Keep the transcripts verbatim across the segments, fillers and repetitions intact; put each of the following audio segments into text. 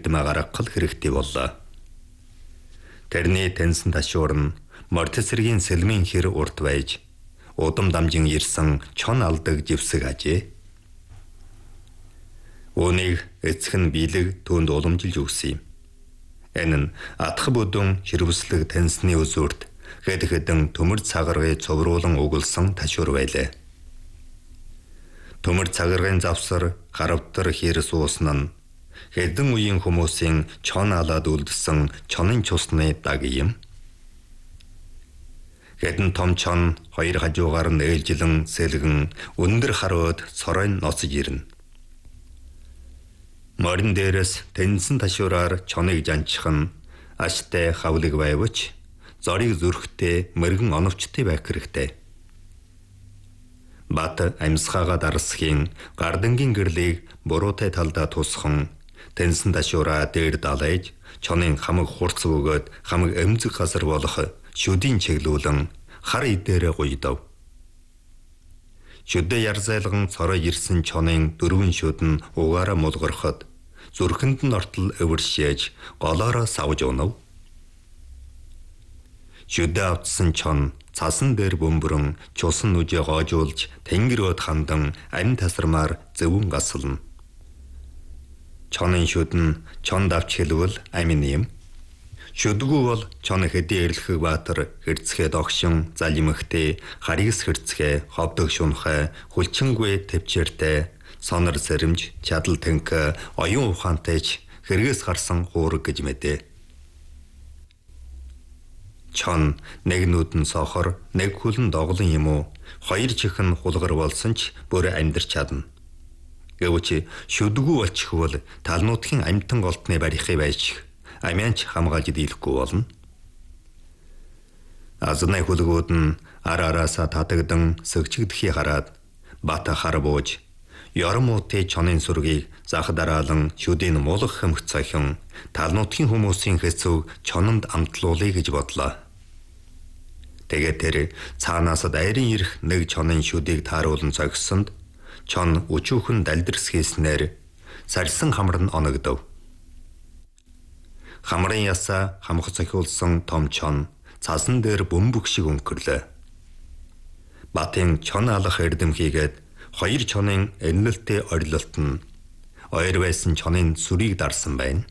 эдмэ гаргах хэрэгтэй боллоо. Тэрний тэнсэн ташуур нь морд эсрэгийн сэлмийн хэр урт байж удам дамжин ирсэн чон алдаг живсэг ажээ. Үүнийг эцэг нь биелэг түүнд уламжилж өгсөн юм. Энэ нь атх бүдүүн хэрвслэг тэнсний үзүүрт хэд хэдэн төмөр цагаргыг цовруулан өгүүлсэн ташуур байлаа. Төмөр цагаргын завсар гаравтар хэр суусан нь хэдэн үеийн хүмүүсийн чон алаад үлдсэн чонын чусны даг юм. Хэдэн том чон хоёр хажуугаар нь ээлжилэн сэлгэн өндөр харууд соройн ноцож ирнэ. Морин дээрээс тэнсэн ташуураар чоныг жанчих нь аштай хавлыг байвч зориг зүрхтэй мэрэгэн оновчтой байх хэрэгтэй. Бат амьсгаагаа дарсхийн гардангийн гэрлийг буруутай талдаа тусхан тэнсэн ташуураа дээр далайж чонын хамаг хурц өгөөд хамаг эмзэг газар болох шүдийн чиглүүлэн хар идээрэ гуйдав. Шүдэ ярзайлган цорой ирсэн чонын дөрвөн шүд нь угаараа мулгархад зүрхэнд нь ортол өвөршээж голоороо савж унав. Шүдэ автсан чон цасан дээр бөмбөрөн чусан нүжээ гоожуулж тэнгэрөөд хандан амь тасармаар зөвөн гасална. Чонын шүд нь чонд авч хэлвэл амин юм. Шүдгүү бол чон хэдий эрлэхэг баатар хэрцгээ догшин залимхтэй харигс хэрцгээ ховдог шунхай хүлчингүй төвчээртэй сонор сэрэмж чадал тэнх оюун ухаантайч хэрэгээс гарсан хуураг гэж мэдээ. Чон нэг нүдэн сохор нэг хүлэн доглон юм уу хоёр чихэн хулгар болсон ч бүр амьдрч чадна. Гэвч шүдгүү болчихвол талнуудхийн амьтан голтны барихыг байж амянч хамгаалж дийлэхгүй болно. Азны хүлгүүд нь ар араасаа татагдан сөгчигдэхий хараад бата хар бууж ёрмуутай чонын сүргийг зах дараалан шүдийн муулах хэмх цахин талнуудхийн хүмүүсийн хэцүү чононд амтлуулъя гэж бодлоо. Тэгээд тэр цаанаас дайрын ирэх нэг чонын шүдийг тааруулан зогссонд чон өчүүхэн далдэрсгээснээр сарсан хамар нь оногдов. Хамрын ясаа хамх цохиулсан том чон цасан дээр бөмбөг шиг өнгөрлөө. Батын чон алах эрдэмхийгээд хоёр чонын энэлтэй орилолт нь ойр байсан чонын сүрийг дарсан байна.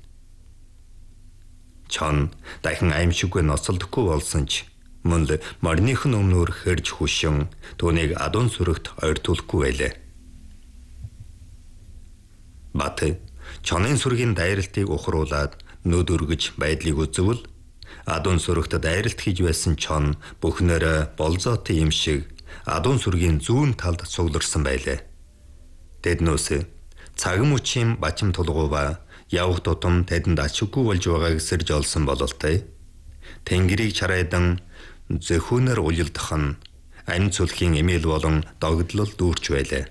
Чон дахин аимшиггүй ноцолдохгүй болсон ч мөн л морных нь өмнөр хэрж хүшин түүнийг адуун сүрэгт ойртуулахгүй байлаа. Бат чонын сүргийн дайралтыг ухруулад нүд өргөж байдлыг үзвэл адуун сүрэгт дайралт хийж байсан чон бүхнээрээ болзоотой юм шиг адуун сүргийн зүүн талд цугларсан байлаа. Тэднөөс цаг мөчийн бачим тулгуува явх тутам тэдэнд ачиггүй болж байгааг сэрж олсон бололтой. Тэнгэрийг чарайдан зөхүүнээр уйлдах нь амь цүлхийн эмээл болон догдлол дүүрч байлаа.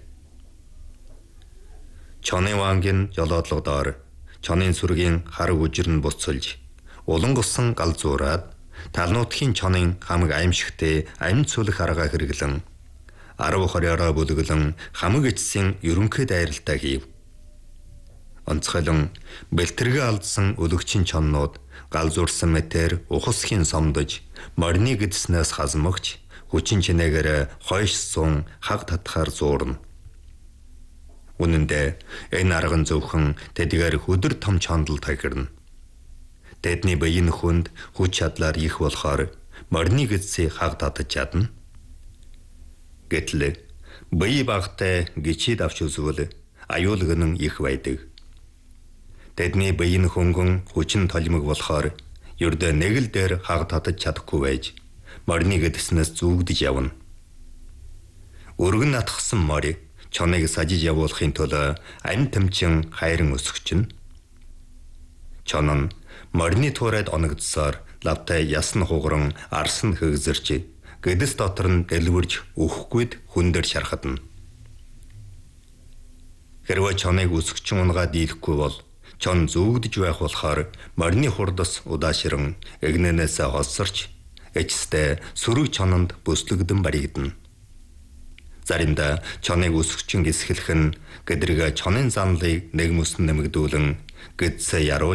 Чоны вангийн жолоодлогодоор чонын сүргийн хараг үжир нь буцалж улан гусан гал зуураад талнуудхийн чонын хамаг аимшигтэй амь цүлх арга хэрэглэн арав хорёороо бүлэглэн хамаг эцсийн ерөнхий дайралтаа хийв. Онцгойлон бэлтэргээ алдсан өлөгчин чоннууд гал зурсан мэтэр ухасхийн сомдож морины гэдснээс хазмагч хүчин чинээгээр хойш сун хаг татхаар зуурна. Үнэн дээр энэ арга нь зөвхөн тэдгээр хөдөр том чондол тахирна. Тэдний биеийн хүнд хүч чадлаар их болохоор морины гэдсийг хаг татаж чадна. Гэтэл бие багтай гिचид авч үзвэл аюулг нь их байдаг. Тэдний биеийн хөнгөн хүчин толимог болохоор ердөө нэг л дээр хаг татаж чадахгүй байж морины гэдснээс зүгдэж явна. Өргөн натгсан морь чоныг сажиж явуулахын тулд амь тэмчин хайран өсгөчнө. Чон нь морины туурайд оногдсоор лавтай ясн хугаран арс нь хэгзэрч гэдэс дотор нь дэлгүрж өөхгүйд хүндэр шархадна. Хэрвээ чоныг өсгөчн унгаа дийлэхгүй бол чон зүгдэж байх болохоор морины хурдас удаашран эгнэнээс хоссорч эцэстээ сүрэг чононд бүслэгдэн баригдана. Заримдаа чоныг өсгөчн гисгэлэх нь гэдрэг чонын занлыг нэг мөсөн нэмэгдүүлэн гэдсэ яруу